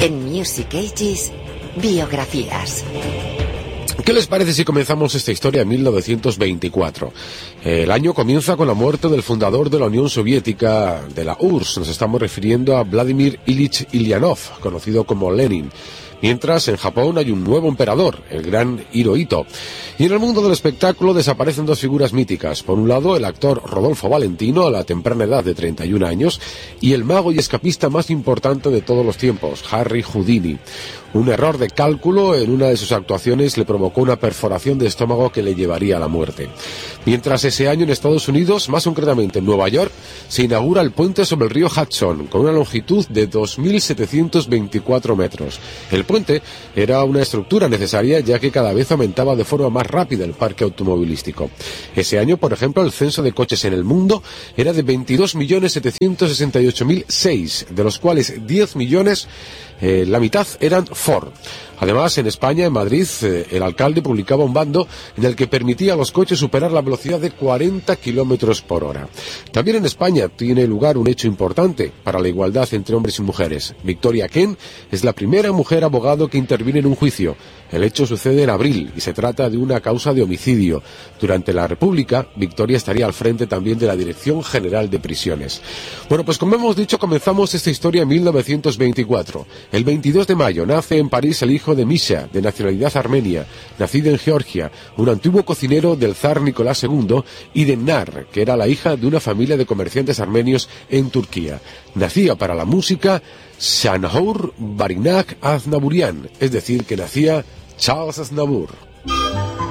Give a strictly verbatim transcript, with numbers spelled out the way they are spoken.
En Music Ages, biografías. ¿Qué les parece si comenzamos esta historia en mil novecientos veinticuatro? El año comienza con la muerte del fundador de la Unión Soviética, de la U R S S. Nos estamos refiriendo a Vladimir Ilich Ulyanov, conocido como Lenin. Mientras, en Japón hay un nuevo emperador, el gran Hirohito. Y en el mundo del espectáculo desaparecen dos figuras míticas. Por un lado, el actor Rodolfo Valentino, a la temprana edad de treinta y un años, y el mago y escapista más importante de todos los tiempos, Harry Houdini. Un error de cálculo en una de sus actuaciones le provocó una perforación de estómago que le llevaría a la muerte. Mientras ese año en Estados Unidos, más concretamente en Nueva York, se inaugura el puente sobre el río Hudson, con una longitud de dos mil setecientos veinticuatro metros. El puente era una estructura necesaria, ya que cada vez aumentaba de forma más rápida el parque automovilístico. Ese año, por ejemplo, el censo de coches en el mundo era de veintidós millones setecientos sesenta y ocho mil seis, de los cuales diez millones, eh, la mitad eran Ford. Además, en España, en Madrid, eh, el alcalde publicaba un bando en el que permitía a los coches superar la velocidad de cuarenta kilómetros por hora. También en España tiene lugar un hecho importante para la igualdad entre hombres y mujeres. Victoria Kent es la primera mujer abogado que interviene en un juicio. El hecho sucede en abril y se trata de una causa de homicidio. Durante la República, Victoria estaría al frente también de la Dirección General de Prisiones. Bueno, pues como hemos dicho, comenzamos esta historia en mil novecientos veinticuatro. El veintidós de mayo nace en París el hijo de Misha, de nacionalidad armenia, nacido en Georgia, un antiguo cocinero del zar Nicolás segundo, y de Nar, que era la hija de una familia de comerciantes armenios en Turquía. Nacía para la música Şanhour Barinak Aznavurian, es decir, que nacía Charles Aznavour.